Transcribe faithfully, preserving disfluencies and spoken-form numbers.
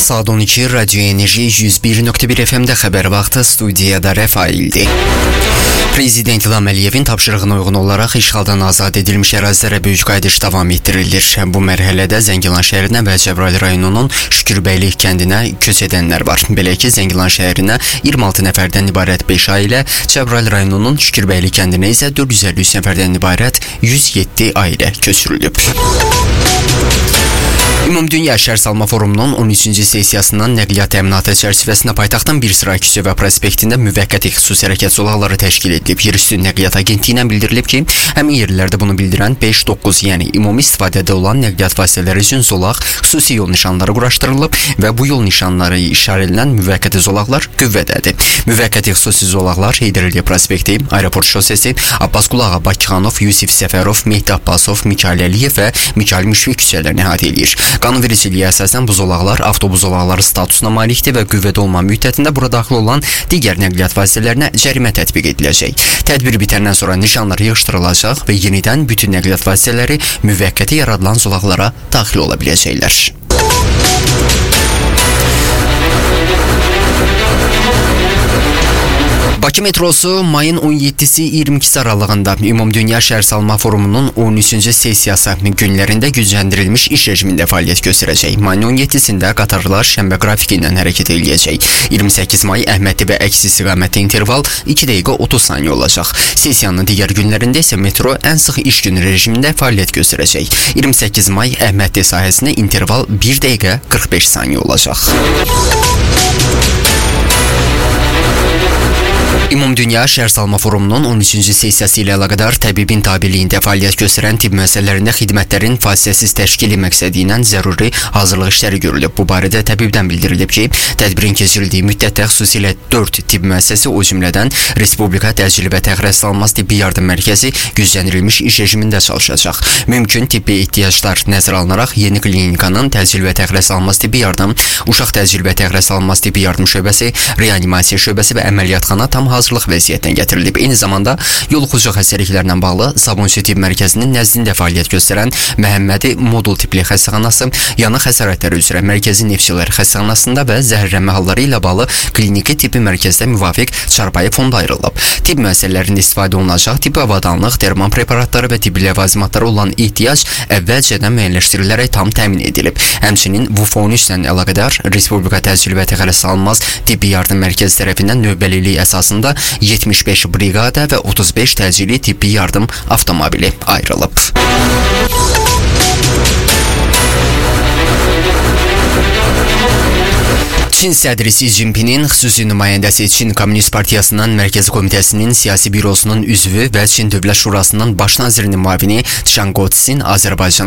Saat on iki Radyo Enerji yüz bir nöqtə bir F M'də xəbər vaxtı studiyada Rəfaildir. Prezident İlham Əliyevin tapşırığına uyğun olaraq işğaldan azad edilmiş ərazilərə böyük qayıdış davam etdirilir. Bu mərhələdə Zəngilan şəhərinə və Cəbrayıl rayonunun Şükürbəyli kəndinə köç edənlər var. Belə ki, Zəngilan şəhərinə iyirmi altı nəfərdən ibarət beş ailə, Cəbrayıl rayonunun Şükürbəyli kəndinə isə dörd yüz əlli üç nəfərdən ibarət yüz yeddi ailə köçürülüb. Ümumdünya Şəhər Salma Forumunun on üçüncü sessiyasından nəqliyyat təminatı çərçivəsində paytaxtın bir sıra küçə və prospektində müvəqqəti xüsusi hərəkət zolaqları təşkil edilib. Yerüstü Nəqliyyat Agentliyindən bildirilib ki, həmin yerlərdə bunu bildirən beş doqquz, yəni ümumi istifadədə olan nəqliyyat vasitələri üçün zolaq, xüsusi yol nişanları quraşdırılıb və bu yol nişanları işarələnən müvəqqəti zolaqlar qüvvədədir. Müvəqqəti xüsusi zolaqlar Heydər Əliyev prospekti, Aeroport şosesi, Abbas Qulağa Bakıxanov, Yusif Səfərov, Mehdi Abbasov, Mikail Əliyev və Mikail Müşfiq küçələrini əhatə edir. Qanunvericiliyə əsasən bu zolaqlar avtobus zolaqları statusuna malikdir və qüvvədə olma müddətində bura daxil olan digər nəqliyyat vasitələrinə cərimə tətbiq ediləcək. Tədbir bitəndən sonra nişanlar yığışdırılacaq və yenidən bütün nəqliyyat vasitələri müvəqqəti yaradılan zolaqlara daxil ola biləcəklər. Bakı metrosu mayın on yeddisi iyirmi ikisi aralığında Ümumdünya Şəhər Salma Forumunun on üçüncü sessiyası günlərində gücləndirilmiş iş rejimində fəaliyyət göstərəcək. Mayın on yeddisində qatarlar şənbə qrafiki ilə hərəkət edəcək. iyirmi səkkiz may Əhmədli və əks istiqamətdə interval iki dəqiqə otuz saniyə olacaq. Sessiyanın digər günlərində isə metro ən sıx iş günü rejimində fəaliyyət göstərəcək. iyirmi səkkiz may Əhmədli sahəsində interval bir dəqiqə qırx beş saniyə olacaq. Ümumdünya Şəhər Salma Forumunun on üçüncü sessiyası ilə əlaqədar təbibin tabeliyində fəaliyyət göstərən tibb müəssisələrində xidmətlərin fasiləsiz təşkili məqsədi ilə zəruri hazırlıq işləri görülüb. Bu barədə təbibdən bildirilib ki, tədbirin keçirildiyi müddətdə xüsusilə dörd tibb müəssisəsi, o cümlədən Respublika Təcili və Təxirəsalınmaz Tibbi Yardım Mərkəzi gücləndirilmiş iş rejimində çalışacaq. Mümkün tibbi ehtiyaclar nəzərə alınaraq yeni klinikanın təcil və təxirəsalınmaz tibbi yardım, uşaq təcil və təxirəsalınmaz tibbi yardım şöbəsi, reanimasiya şöbəsi və əməliyyatxana tam hazırlıq vəziyyətdən gətirilib. Eyni zamanda yoluxucu xəstəliklərlə bağlı Sabunçu Tibb Mərkəzinin nəzdində fəaliyyət göstərən Məhəmmədi Modul Tipli Xəstəxanası, yanı xəsarətləri üzrə Mərkəzi Nefçilər Xəstəxanasında və zəhərlənmə halları ilə bağlı Kliniki Tibbi Mərkəzdə müvafiq çarpayı fonda ayrılıb. Tibb müəssisələrində istifadə olunacaq tibbi avadanlıq, derman preparatları və tibbi ləvazimatlara olan ehtiyac əvvəlcədən müəyyənləşdirilərək tam təmin edilib. Həmçinin bu fon işlə əlaqədar Respublika Təcili və Təxirəsalınmaz Tibbi Yardım Mərkəzi tərəfindən növbəlilik əsasında yetmiş beş briqada və otuz beş təcili tibbi yardım avtomobili ayrılıb. Çin sədri Xi Jinping'in xüsusi nümayəndəsi Çin Komünist Partiyasının Mərkəzi Komitəsinin siyasi bürosunun üzvü və Çin Dövlət Şurasının baş nazirinin müavini Çang Qotsin Azərbaycan